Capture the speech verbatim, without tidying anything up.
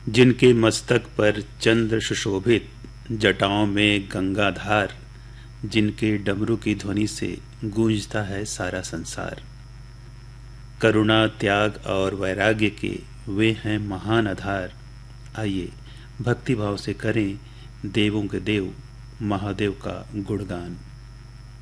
जिनके मस्तक पर चंद्र सुशोभित, जटाओं में गंगाधार, जिनके डमरू की ध्वनि से गूंजता है सारा संसार। करुणा, त्याग और वैराग्य के वे हैं महान आधार। आइए भक्ति भाव से करें देवों के देव महादेव का गुणगान।